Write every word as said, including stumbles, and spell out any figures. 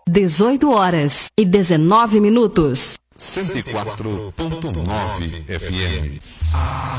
dezoito horas e dezenove minutos. cento e quatro ponto nove F M.